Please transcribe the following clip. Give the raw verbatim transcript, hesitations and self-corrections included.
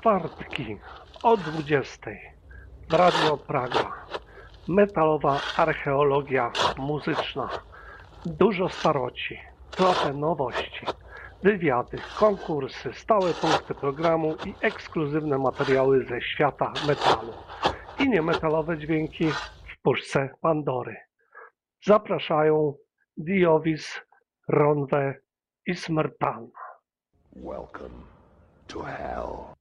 czwartki o dwudziestej w Radio Praga. Metalowa archeologia muzyczna. Dużo staroci, trochę nowości, wywiady, konkursy, stałe punkty programu i ekskluzywne materiały ze świata metalu i niemetalowe dźwięki w puszce Pandory. Zapraszają Diovis, Ronwe i Smrtan. Welcome to hell.